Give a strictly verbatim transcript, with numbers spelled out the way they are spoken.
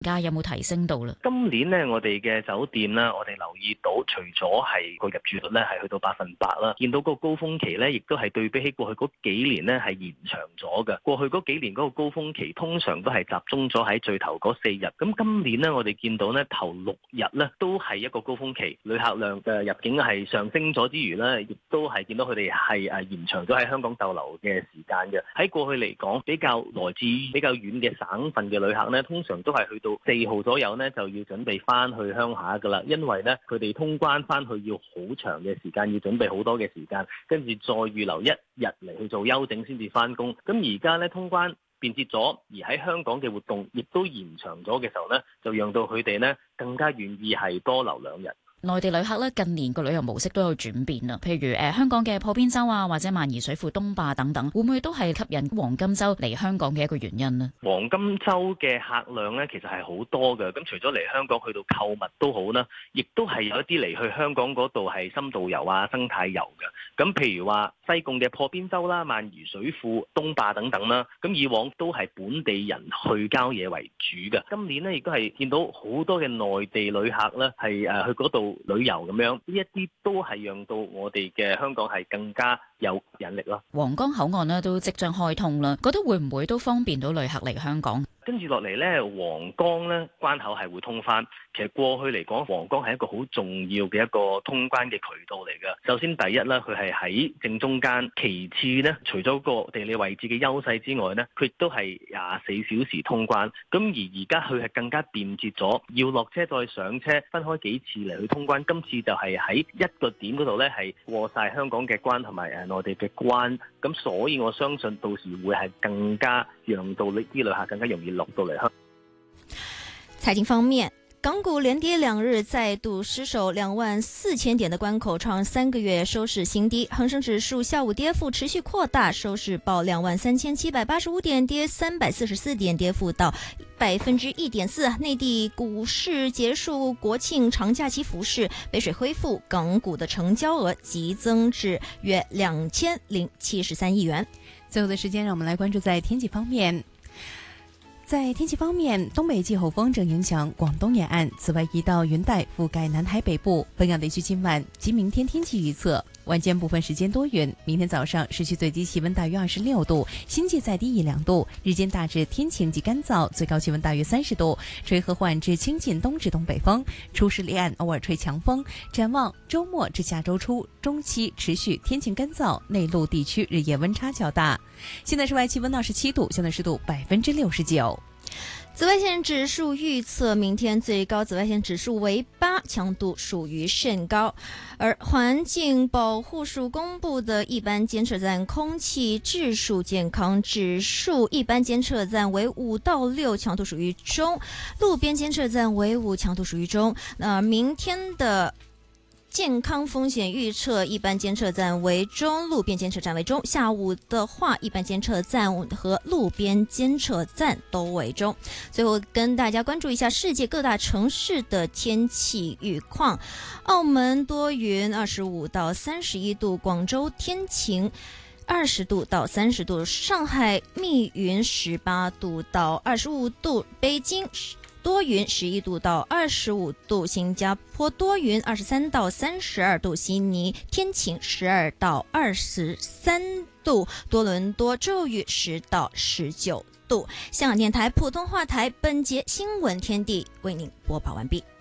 價有冇提升到啦？ 今年呢，我哋嘅酒店呢，我哋留意到，除咗係個入住率呢係去到百分百啦，見到個高峰期呢，亦都係對比起過去嗰幾年呢係延長咗嘅。過去嗰幾年嗰個高峰期通常都係集中咗喺最頭嗰四日，咁今年呢，我哋見到呢頭六日呢都係一個高峰期，旅客量嘅入境係上升咗之餘呢，亦都係見到佢哋係誒延長咗喺香港逗留嘅時間嘅。喺過去嚟講，比較來自比較遠嘅省份嘅旅客呢，通常都係去到四號左右呢，就要準備翻去鄉下噶啦，因為呢，佢哋通關翻去要好長嘅時間，要準備好多嘅時間，跟住再預留一日嚟去做休整先至翻工。咁而家呢，通關便捷咗，而喺香港嘅活動亦都延長咗嘅時候呢，就讓到佢哋呢更加願意係多留兩日。 內地旅客咧近年個旅遊模式都有轉變啦，譬如誒、呃、香港嘅破邊洲啊，或者萬宜水庫東壩等等，會唔會都係吸引黃金週嚟香港嘅一個原因呢？ 黃金週嘅客量咧其實係好多嘅，咁除咗嚟香港去到購物都好啦，亦都係有一啲嚟去香港嗰度係深度遊啊、生態遊嘅。咁譬如話西貢嘅破邊洲啦、萬宜水庫東壩等等啦，咁以往都係本地人去郊野為主嘅。今年呢，亦都係見到好多嘅內地旅客咧係誒去嗰度旅遊咁樣，呢一啲都係讓到我哋嘅香港係更加有吸引力咯。 皇崗口岸呢都即將開通啦，覺得會唔會都方便到旅客嚟香港？ 跟住落嚟咧，皇崗咧關口係會通返。其實過去嚟講，皇崗係一個好重要嘅一個通關嘅渠道嚟㗎。首先第一咧，佢係喺正中間；其次咧，除咗個地理位置嘅優勢之外咧，佢亦都係廿四小時通關。咁而而家佢係更加便捷咗，要落車再上車，分開幾次嚟去通關。今次就係喺一個點嗰度咧，係過晒香港嘅關同埋誒內地嘅關。咁所以我相信到時會係更加讓到呢啲旅客更加容易落到嚟香。 財經方面，港股連跌兩日，再度失守兩萬四千點的關口，創三個月收市新低。恒生指數下午跌幅持續擴大，收市報兩萬三千七百八十五點，跌三百四十四點，跌幅到百分之一點四。內地股市結束國慶長假期復市，北水恢復，港股的成交額急增至約兩千零七十三億元。 最後的時間，讓我們來關注在天氣方面。在天氣方面，東北季候風正影響廣東沿岸，此外一道雲帶覆蓋南海北部。本港地區今晚及明天天氣預測：晚間部分時間多雲，明天早上市區最低氣溫大約二十六度，新界再低一兩度。日間大致天晴及乾燥，最高氣溫大約三十度，吹和緩至清勁東至東北風，初時離岸偶爾吹強風。展望周末至下周初中期持續天晴乾燥，內陸地區日夜溫差較大。現在室外氣溫二十七度，相對濕度百分之六十九。 紫外線指數預測，明天最高紫外線指數為八，強度屬於甚高。而環境保護署公布的一般監測站空氣質素健康指數，一般監測站為五到六，強度屬於中；路邊監測站為五，強度屬於中。那明天的健康風險預測，一般監測站為中，路邊監測站為中。下午的話，一般監測站和路邊監測站都為中。最後跟大家關注一下世界各大城市的天氣預況。澳門多雲，二十五到三十一度；廣州天晴，二十度到三十度；上海密雲，十八度到二十五度；北京多雲，十一度到二十五度；新加坡多雲，二十三到三十二度；悉尼天晴，十二到二十三度；多倫多骤雨，十到十九度。香港電台普通話台本節新聞天地為您播報完畢。